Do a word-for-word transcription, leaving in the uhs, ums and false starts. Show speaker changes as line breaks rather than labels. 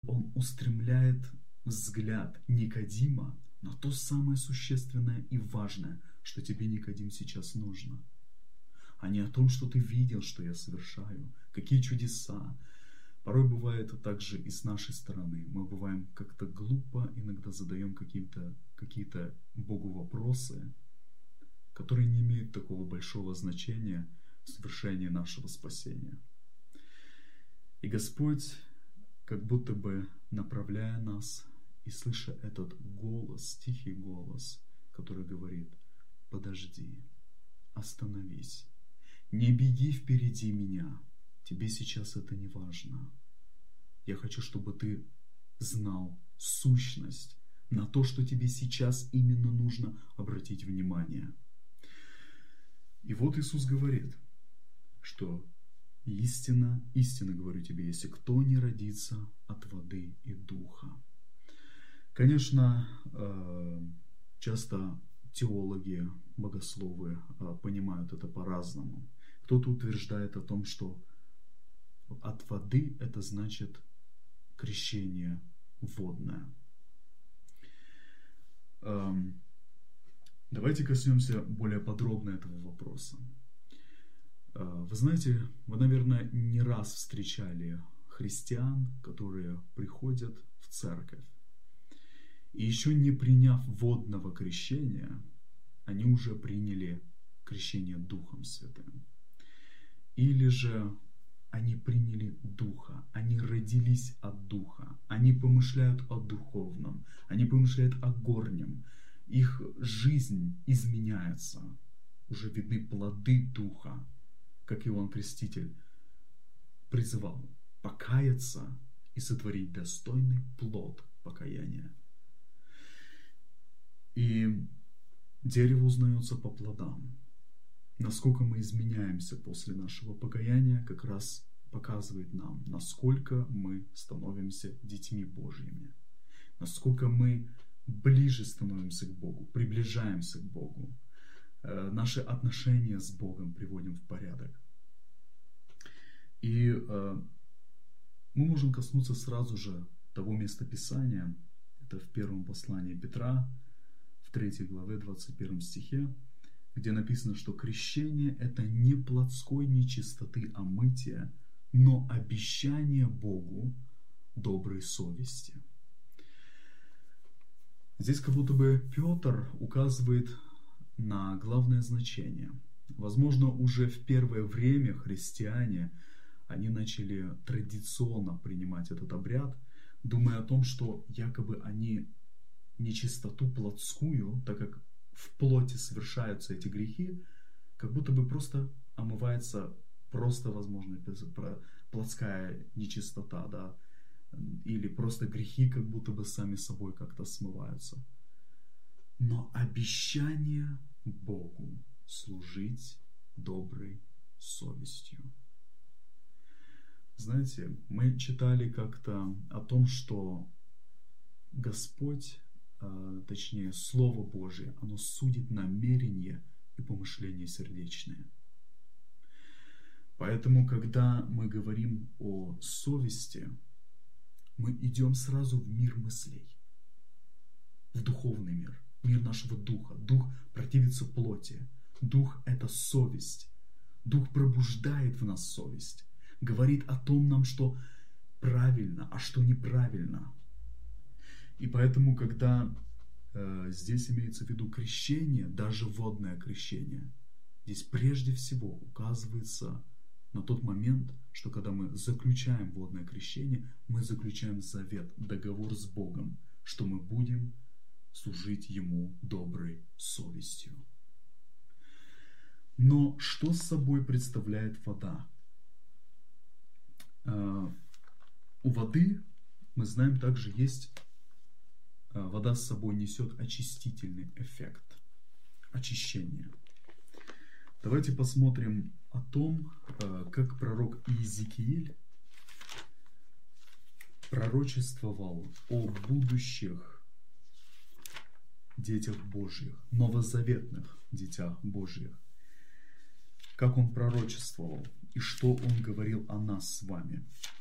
Он устремляет взгляд Никодима на то самое существенное и важное, что тебе, Никодим, сейчас нужно. А не о том, что ты видел, что я совершаю, какие чудеса. Порой бывает это также и с нашей стороны. Мы бываем как-то глупо, иногда задаем какие-то какие-то Богу вопросы, которые не имеют такого большого значения в совершении нашего спасения. И Господь, как будто бы направляя нас, и слыша этот голос, тихий голос, который говорит: подожди, остановись, не беги впереди меня, тебе сейчас это не важно. Я хочу, чтобы ты знал сущность на то, что тебе сейчас именно нужно обратить внимание. И вот Иисус говорит, что истина, истинно говорю тебе, если кто не родится от воды и духа. Конечно, часто теологи, богословы понимают это по-разному. Кто-то утверждает о том, что от воды это значит крещение водное. Давайте коснемся более подробно этого вопроса. Вы знаете, вы, наверное, не раз встречали христиан, которые приходят в церковь. И еще не приняв водного крещения, они уже приняли крещение Духом Святым. Или же они приняли Духа, они родились от Духа, они помышляют о духовном, они помышляют о горнем, их жизнь изменяется, уже видны плоды Духа, как Иоанн Креститель призывал покаяться и сотворить достойный плод покаяния. И дерево узнается по плодам. Насколько мы изменяемся после нашего покаяния, как раз показывает нам, насколько мы становимся детьми Божьими, насколько мы ближе становимся к Богу, приближаемся к Богу, наши отношения с Богом приводим в порядок. И мы можем коснуться сразу же того местописания, это в первом послании Петра, в третьей главе, двадцать первом стихе, где написано, что крещение – это не плотской нечистоты омытия, но обещание Богу доброй совести. Здесь как будто бы Петр указывает на главное значение. Возможно, уже в первое время христиане, они начали традиционно принимать этот обряд, думая о том, что якобы они нечистоту плотскую, так как в плоти совершаются эти грехи, как будто бы просто омывается просто, возможно, плотская нечистота, да, или просто грехи как будто бы сами собой как-то смываются. Но обещание Богу служить доброй совестью. Знаете, мы читали как-то о том, что Господь, точнее, Слово Божие, оно судит намерения и помышления сердечные. Поэтому, когда мы говорим о совести, мы идем сразу в мир мыслей, в духовный мир, мир нашего духа. Дух противится плоти. Дух – это совесть. Дух пробуждает в нас совесть, говорит о том нам, что правильно, а что неправильно. И поэтому, когда э, здесь имеется в виду крещение, даже водное крещение, здесь прежде всего указывается на тот момент, что когда мы заключаем водное крещение, мы заключаем завет, договор с Богом, что мы будем служить Ему доброй совестью. Но что с собой представляет вода? Э, у воды, мы знаем, также есть вода с собой несет очистительный эффект, очищение. Давайте посмотрим о том, как пророк Иезекииль пророчествовал о будущих детях Божьих, новозаветных детях Божьих. Как он пророчествовал и что он говорил о нас с вами.